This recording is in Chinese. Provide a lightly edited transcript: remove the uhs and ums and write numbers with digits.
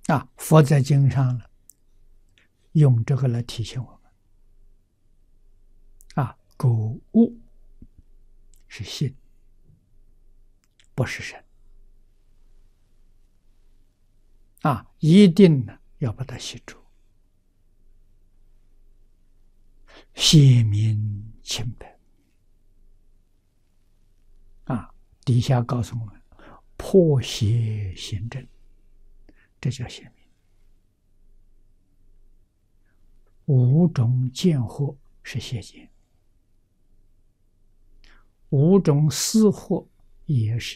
佛在经上呢，用这个来提醒我们购物是心，不是神一定呢要把它记住，显明清白底下告诉我们，破邪行正，这叫显明。五种见惑是邪见，五种思惑也是